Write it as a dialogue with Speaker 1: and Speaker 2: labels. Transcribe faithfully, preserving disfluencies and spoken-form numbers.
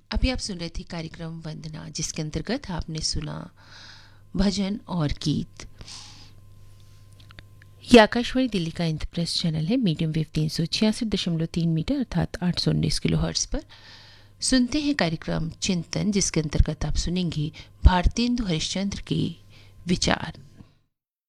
Speaker 1: अभी आप सुन रहे थे कार्यक्रम वंदना, जिसके अंतर्गत आपने सुना भजन और गीत। ये आकाशवाणी दिल्ली का इंद्रप्रस्थ चैनल है, मीडियम वेव तीन सौ छियासठ दशमलव तीन मीटर अर्थात आठ सौ उन्नीस किलो हर्ट्ज पर। सुनते हैं कार्यक्रम चिंतन, जिसके अंतर्गत आप सुनेंगे भारतेंदु हरिश्चंद्र के विचार।